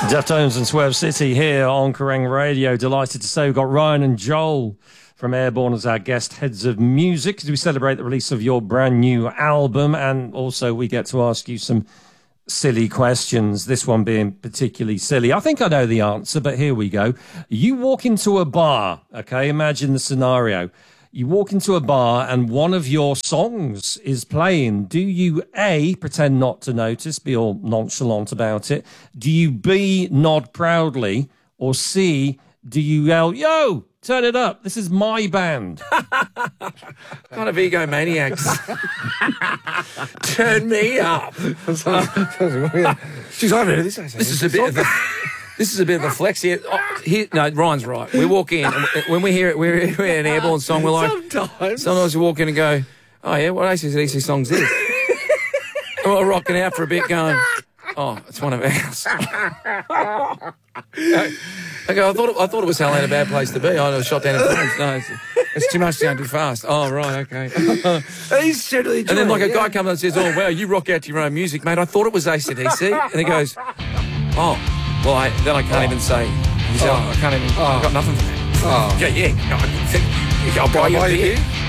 Deftones and Swerve City here on Kerrang Radio. Delighted to say we've got Ryan and Joel from Airborne as our guest heads of music as we celebrate the release of your brand new album, and also we get to ask you some silly questions, this one being particularly silly. I think I know the answer, but here we go. You walk into a bar, okay? Imagine the scenario. You walk into a bar and one of your songs is playing. Do you A, pretend not to notice, be all nonchalant about it? Do you B, nod proudly? Or C, do you yell, yo, turn it up, this is my band? Kind of egomaniacs. Turn me up. Jeez, I haven't heard this. This is a bit of a flex here. No, Ryan's right. We walk in, and when we hear it, we're an Airborne song, we're like... Sometimes we walk in and go, oh, yeah, what AC/DC song's this? And we're rocking out for a bit going, oh, it's one of ours. I go, I thought it was Hell Ain't a Bad Place to Be. I was shot down in France. No, it's too much, down too fast. Oh, right, okay. He's generally and then like a guy comes and says, oh, wow, you rock out to your own music, mate. I thought it was AC/DC. And he goes, oh... Well, I can't even say. I can't even. I've got nothing for that. Oh. Yeah. I'll buy you a beer.